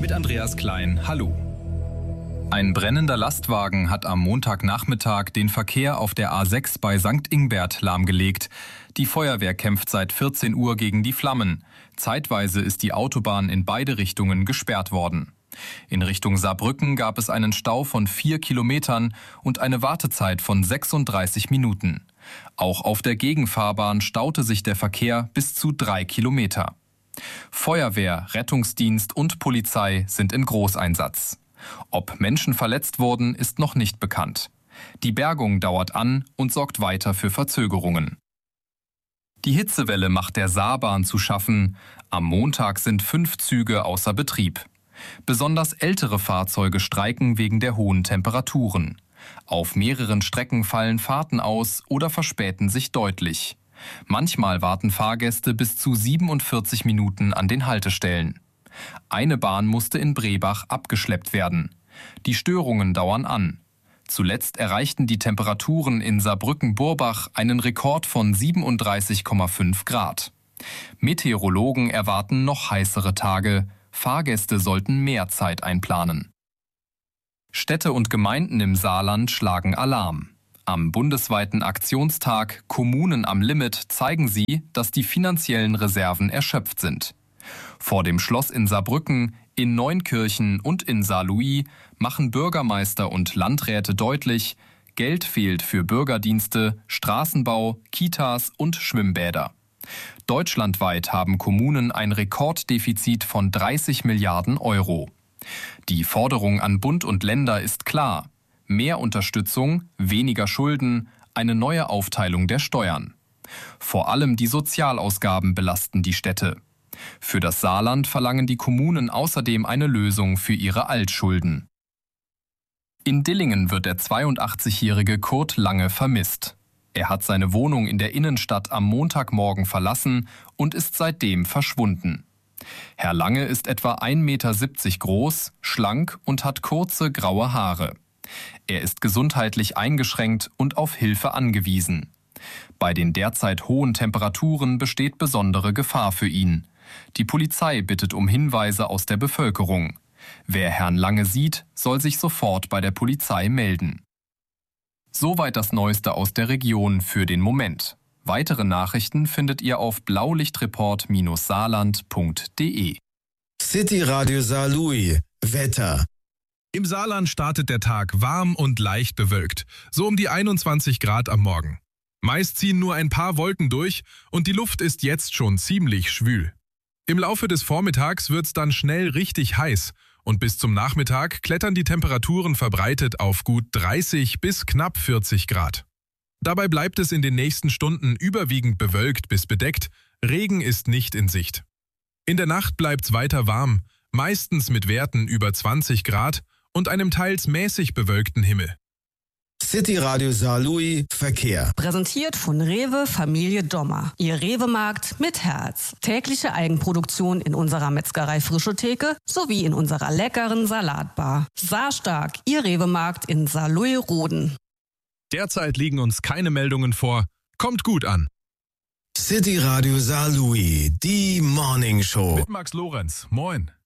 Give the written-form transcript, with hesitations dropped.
mit Andreas Klein. Hallo. Ein brennender Lastwagen hat am Montagnachmittag den Verkehr auf der A6 bei St. Ingbert lahmgelegt. Die Feuerwehr kämpft seit 14 Uhr gegen die Flammen. Zeitweise ist die Autobahn in beide Richtungen gesperrt worden. In Richtung Saarbrücken gab es einen Stau von 4 Kilometern und eine Wartezeit von 36 Minuten. Auch auf der Gegenfahrbahn staute sich der Verkehr bis zu 3 Kilometer. Feuerwehr, Rettungsdienst und Polizei sind in Großeinsatz. Ob Menschen verletzt wurden, ist noch nicht bekannt. Die Bergung dauert an und sorgt weiter für Verzögerungen. Die Hitzewelle macht der Saarbahn zu schaffen. Am Montag sind 5 Züge außer Betrieb. Besonders ältere Fahrzeuge streiken wegen der hohen Temperaturen. Auf mehreren Strecken fallen Fahrten aus oder verspäten sich deutlich. Manchmal warten Fahrgäste bis zu 47 Minuten an den Haltestellen. Eine Bahn musste in Brebach abgeschleppt werden. Die Störungen dauern an. Zuletzt erreichten die Temperaturen in Saarbrücken-Burbach einen Rekord von 37,5 Grad. Meteorologen erwarten noch heißere Tage. Fahrgäste sollten mehr Zeit einplanen. Städte und Gemeinden im Saarland schlagen Alarm. Am bundesweiten Aktionstag Kommunen am Limit zeigen sie, dass die finanziellen Reserven erschöpft sind. Vor dem Schloss in Saarbrücken, in Neunkirchen und in Saarlouis machen Bürgermeister und Landräte deutlich, Geld fehlt für Bürgerdienste, Straßenbau, Kitas und Schwimmbäder. Deutschlandweit haben Kommunen ein Rekorddefizit von 30 Milliarden Euro. Die Forderung an Bund und Länder ist klar: mehr Unterstützung, weniger Schulden, eine neue Aufteilung der Steuern. Vor allem die Sozialausgaben belasten die Städte. Für das Saarland verlangen die Kommunen außerdem eine Lösung für ihre Altschulden. In Dillingen wird der 82-jährige Kurt Lange vermisst. Er hat seine Wohnung in der Innenstadt am Montagmorgen verlassen und ist seitdem verschwunden. Herr Lange ist etwa 1,70 Meter groß, schlank und hat kurze graue Haare. Er ist gesundheitlich eingeschränkt und auf Hilfe angewiesen. Bei den derzeit hohen Temperaturen besteht besondere Gefahr für ihn. Die Polizei bittet um Hinweise aus der Bevölkerung. Wer Herrn Lange sieht, soll sich sofort bei der Polizei melden. Soweit das Neueste aus der Region für den Moment. Weitere Nachrichten findet ihr auf blaulichtreport-saarland.de. City Radio Saarlouis. Wetter. Im Saarland startet der Tag warm und leicht bewölkt, so um die 21 Grad am Morgen. Meist ziehen nur ein paar Wolken durch und die Luft ist jetzt schon ziemlich schwül. Im Laufe des Vormittags wird's dann schnell richtig heiß und bis zum Nachmittag klettern die Temperaturen verbreitet auf gut 30 bis knapp 40 Grad. Dabei bleibt es in den nächsten Stunden überwiegend bewölkt bis bedeckt, Regen ist nicht in Sicht. In der Nacht bleibt's weiter warm, meistens mit Werten über 20 Grad und einem teils mäßig bewölkten Himmel. City Radio Saarlouis Verkehr. Präsentiert von Rewe Familie Dommer. Ihr Rewe-Markt mit Herz. Tägliche Eigenproduktion in unserer Metzgerei Frischetheke sowie in unserer leckeren Salatbar. Saarstark, Ihr Rewe-Markt in Saarlouis-Roden. Derzeit liegen uns keine Meldungen vor. Kommt gut an. City Radio Saarlouis, die Morning Show. Mit Max Lorenz. Moin.